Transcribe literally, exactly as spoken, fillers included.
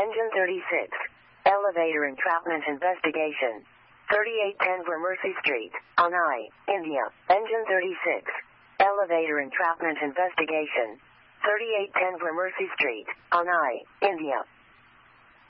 Engine thirty-six. Elevator entrapment investigation. thirty-eight ten Gramercy Street, Chennai, India. Engine thirty-six. Elevator entrapment investigation. thirty-eight ten Gramercy Street, Chennai, India.